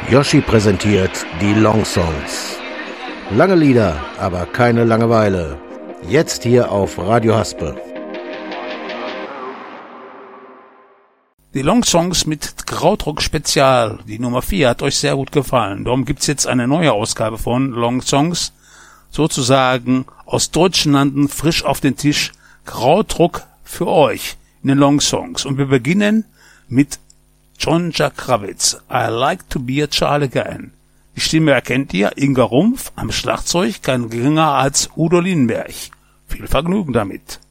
Yoshi präsentiert die Longsongs. Lange Lieder, aber keine Langeweile. Jetzt hier auf Radio Haspe. Die Longsongs mit Krautrock Spezial, die Nummer 4, hat euch sehr gut gefallen. Darum gibt's jetzt eine neue Ausgabe von Longsongs, sozusagen aus deutschen Landen frisch auf den Tisch, Krautrock für euch in den Longsongs. Und wir beginnen mit John Jack Krawitz, I Like to Be a Child Again. Die Stimme erkennt ihr, Inga Rumpf am Schlagzeug, kein geringer als Udo Lindenberg. Viel Vergnügen damit.